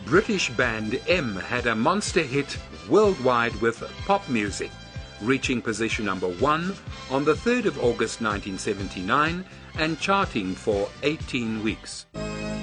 British band M had a monster hit worldwide with Pop Music, reaching position number 1 on the 3rd of August 1979 and charting for 18 weeks.